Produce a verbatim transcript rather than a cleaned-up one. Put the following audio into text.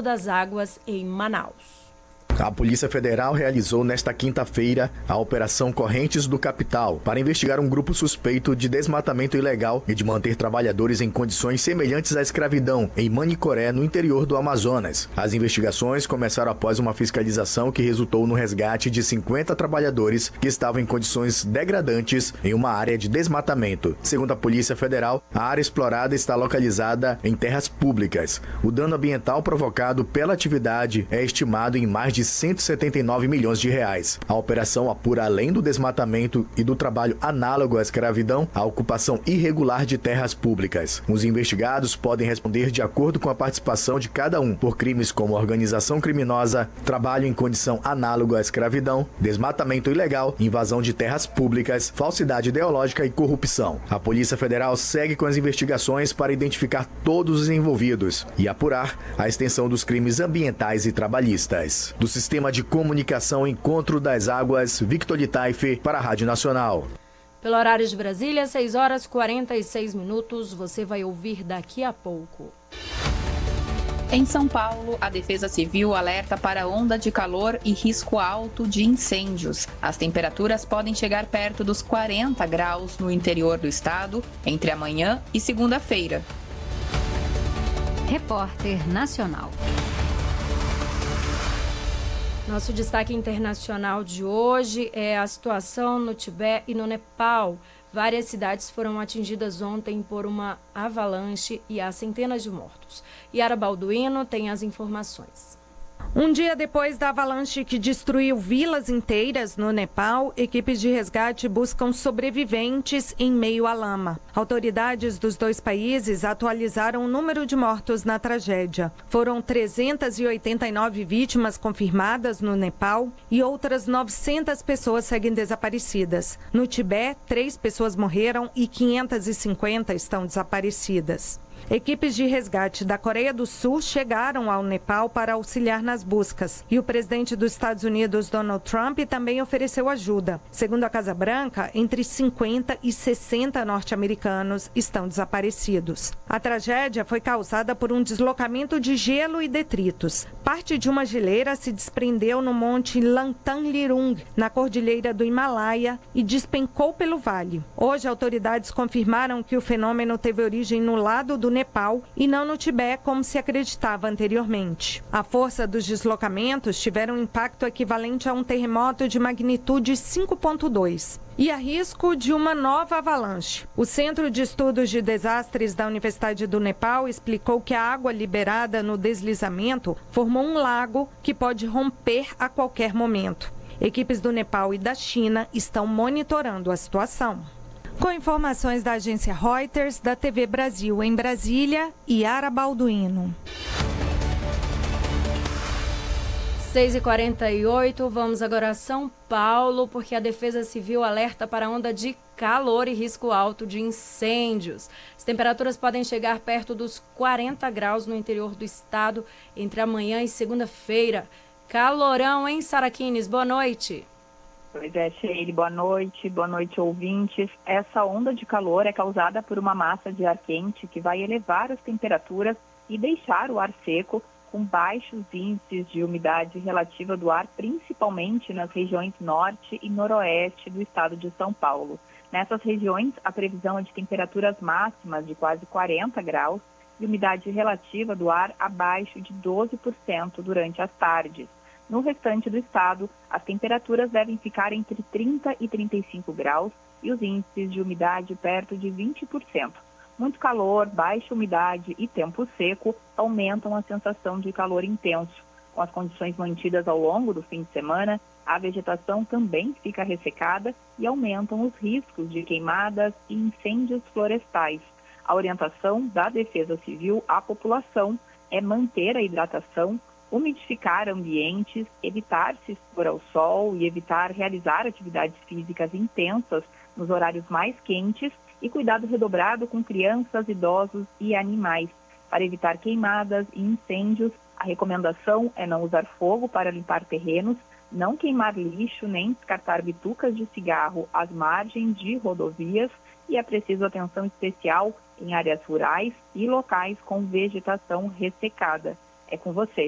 Centro das Águas, em Manaus. A Polícia Federal realizou nesta quinta-feira a Operação Correntes do Capital para investigar um grupo suspeito de desmatamento ilegal e de manter trabalhadores em condições semelhantes à escravidão em Manicoré, no interior do Amazonas. As investigações começaram após uma fiscalização que resultou no resgate de cinquenta trabalhadores que estavam em condições degradantes em uma área de desmatamento. Segundo a Polícia Federal, a área explorada está localizada em terras públicas. O dano ambiental provocado pela atividade é estimado em mais de cento e setenta e nove milhões de reais. A operação apura, além do desmatamento e do trabalho análogo à escravidão, a ocupação irregular de terras públicas. Os investigados podem responder de acordo com a participação de cada um por crimes como organização criminosa, trabalho em condição análoga à escravidão, desmatamento ilegal, invasão de terras públicas, falsidade ideológica e corrupção. A Polícia Federal segue com as investigações para identificar todos os envolvidos e apurar a extensão dos crimes ambientais e trabalhistas. Do Sistema de Comunicação Encontro das Águas, Victor Litaife, para a Rádio Nacional. Pelo horário de Brasília, seis horas e quarenta e seis minutos, você vai ouvir daqui a pouco. Em São Paulo, a Defesa Civil alerta para onda de calor e risco alto de incêndios. As temperaturas podem chegar perto dos quarenta graus no interior do estado entre amanhã e segunda-feira. Repórter Nacional. Nosso destaque internacional de hoje é a situação no Tibete e no Nepal. Várias cidades foram atingidas ontem por uma avalanche e há centenas de mortos. Yara Balduino tem as informações. Um dia depois da avalanche que destruiu vilas inteiras no Nepal, equipes de resgate buscam sobreviventes em meio à lama. Autoridades dos dois países atualizaram o número de mortos na tragédia. Foram trezentas e oitenta e nove vítimas confirmadas no Nepal e outras novecentas pessoas seguem desaparecidas. No Tibete, três pessoas morreram e quinhentas e cinquenta estão desaparecidas. Equipes de resgate da Coreia do Sul chegaram ao Nepal para auxiliar nas buscas. E o presidente dos Estados Unidos, Donald Trump, também ofereceu ajuda. Segundo a Casa Branca, entre cinquenta e sessenta norte-americanos estão desaparecidos. A tragédia foi causada por um deslocamento de gelo e detritos. Parte de uma geleira se desprendeu no monte Langtanlirung, na cordilheira do Himalaia, e despencou pelo vale. Hoje, autoridades confirmaram que o fenômeno teve origem no lado do Nepal e não no Tibete, como se acreditava anteriormente. A força dos deslocamentos tiveram um impacto equivalente a um terremoto de magnitude cinco ponto dois. E há risco de uma nova avalanche. O Centro de Estudos de Desastres da Universidade do Nepal explicou que a água liberada no deslizamento formou um lago que pode romper a qualquer momento. Equipes do Nepal e da China estão monitorando a situação. Com informações da agência Reuters, da T V Brasil em Brasília, Yara Balduino. seis e quarenta e oito, vamos agora a São Paulo, porque a Defesa Civil alerta para onda de calor e risco alto de incêndios. As temperaturas podem chegar perto dos quarenta graus no interior do estado entre amanhã e segunda-feira. Calorão, hein, Sara Quines? Boa noite. Pois é, Sheila, boa noite, boa noite, ouvintes. Essa onda de calor é causada por uma massa de ar quente que vai elevar as temperaturas e deixar o ar seco com baixos índices de umidade relativa do ar, principalmente nas regiões norte e noroeste do estado de São Paulo. Nessas regiões, a previsão é de temperaturas máximas de quase quarenta graus e umidade relativa do ar abaixo de doze por cento durante as tardes. No restante do estado, as temperaturas devem ficar entre trinta e trinta e cinco graus e os índices de umidade perto de vinte por cento. Muito calor, baixa umidade e tempo seco aumentam a sensação de calor intenso. Com as condições mantidas ao longo do fim de semana, a vegetação também fica ressecada e aumentam os riscos de queimadas e incêndios florestais. A orientação da Defesa Civil à população é manter a hidratação, umidificar ambientes, evitar se expor ao sol e evitar realizar atividades físicas intensas nos horários mais quentes e cuidado redobrado com crianças, idosos e animais. Para evitar queimadas e incêndios, a recomendação é não usar fogo para limpar terrenos, não queimar lixo nem descartar bitucas de cigarro às margens de rodovias e é preciso atenção especial em áreas rurais e locais com vegetação ressecada. É com você,